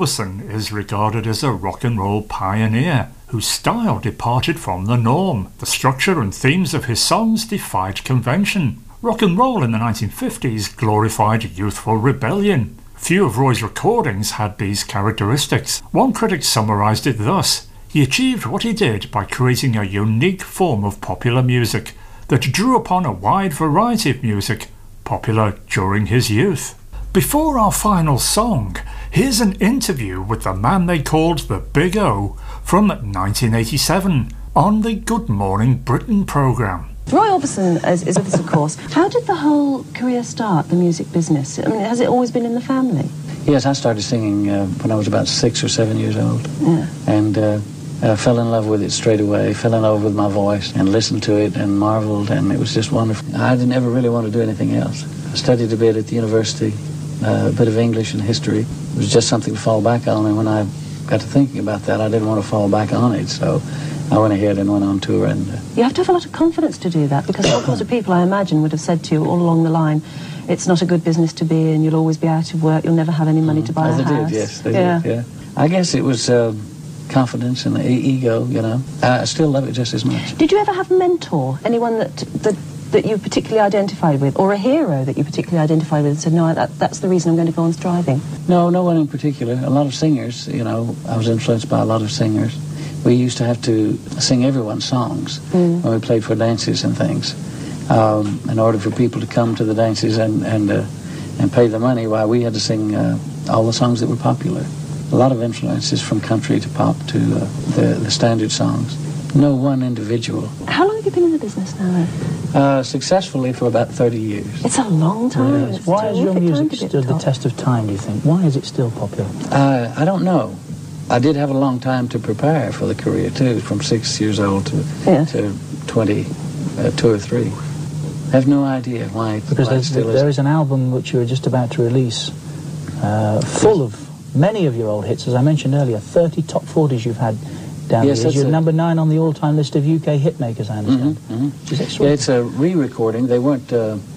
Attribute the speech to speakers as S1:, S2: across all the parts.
S1: Orbison is regarded as a rock and roll pioneer whose style departed from the norm. The structure and themes of his songs defied convention. Rock and roll in the 1950s glorified youthful rebellion. Few of Roy's recordings had these characteristics. One critic summarised it thus: he achieved what he did by creating a unique form of popular music that drew upon a wide variety of music popular during his youth. Before our final song, here's an interview with the man they called the Big O from 1987 on the Good Morning Britain programme.
S2: Roy Orbison is with us, of course. How did the whole career start, the music business? I mean, has it always been in the family?
S3: Yes, I started singing when I was about 6 or 7 years old.
S2: Yeah.
S3: And fell in love with it straight away, fell in love with my voice and listened to it and marveled, and it was just wonderful. I didn't ever really want to do anything else. I studied a bit at the university, a bit of English and history. It was just something to fall back on, and when I got to thinking about that, I didn't want to fall back on it, so I went ahead and went on tour. And
S2: you have to have a lot of confidence to do that, because all sorts of people, I imagine, would have said to you all along the line, it's not a good business to be in, you'll always be out of work, you'll never have any money to buy a house.
S3: They did, yes, they did, yeah. I guess it was confidence and ego, you know. I still love it just as much.
S2: Did you ever have a mentor, anyone that you particularly identified with, or a hero that you particularly identified with and said, no, that's the reason I'm going to go on striving?
S3: No one in particular. A lot of singers, you know, I was influenced by a lot of singers. We used to have to sing everyone's songs when we played for dances and things. In order for people to come to the dances and pay the money, why we had to sing all the songs that were popular. A lot of influences from country to pop to the standard songs. No one individual.
S2: How long have you been in the business now?
S3: Successfully for about 30 years.
S2: It's a long time.
S3: Yes.
S4: Why has your music stood the test of time, do you think? Why is it still popular?
S3: I don't know. I did have a long time to prepare for the career too, from 6 years old to 22 or 3. I have no idea why.
S4: Because there is an album which you were just about to release, full of many of your old hits. As I mentioned earlier, 30 top 40s you've had down the years. You're number 9 on the all-time list of UK hitmakers, I understand. Which is extraordinary.
S3: Yeah, it's a re-recording. They weren't.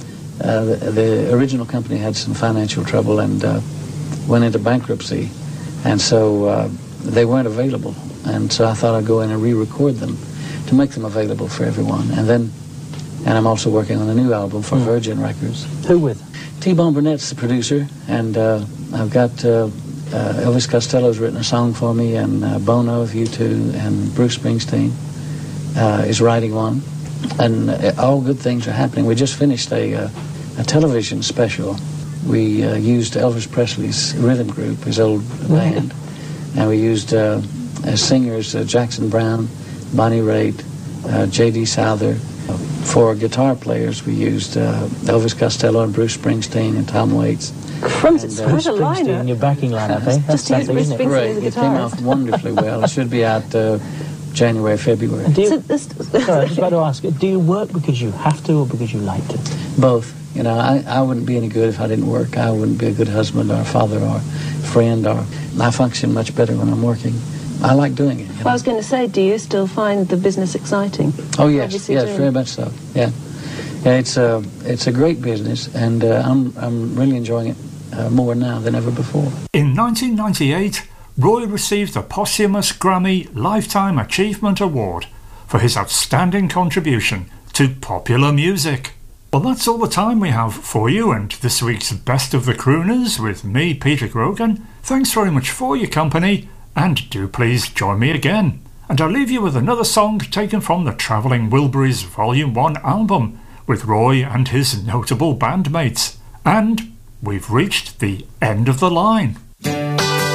S3: The original company had some financial trouble and went into bankruptcy. And so they weren't available. And so I thought I'd go in and re-record them to make them available for everyone. And I'm also working on a new album for Virgin Records.
S4: Who with?
S3: T-Bone Burnett's the producer, and I've got Elvis Costello's written a song for me, and Bono of U2, and Bruce Springsteen is writing one. And all good things are happening. We just finished a television special. We used Elvis Presley's rhythm group, his old band, and we used as singers Jackson Browne, Bonnie Raitt, J.D. Souther. For guitar players, we used Elvis Costello and Bruce Springsteen and Tom Waits.
S2: Crumbs, it's quite a lineup.
S4: In your backing lineup, eh?
S2: Just to use Bruce Springsteen as a
S3: It came out wonderfully well. It should be out January, February.
S4: Sorry, I was about to ask, do you work because you have to or because you like to?
S3: Both. You know, I wouldn't be any good if I didn't work. I wouldn't be a good husband or father or friend. I function much better when I'm working. I like doing it.
S2: Well, I was going to say, do you still find the business exciting?
S3: Oh yes, very much so. Yeah, it's a great business, and I'm really enjoying it more now than ever before.
S1: In 1998, Roy received the posthumous Grammy Lifetime Achievement Award for his outstanding contribution to popular music. Well, that's all the time we have for you and this week's Best of the Crooners with me, Peter Grogan. Thanks very much for your company, and do please join me again. And I'll leave you with another song taken from the Travelling Wilburys Volume 1 album with Roy and his notable bandmates. And we've reached the end of the line.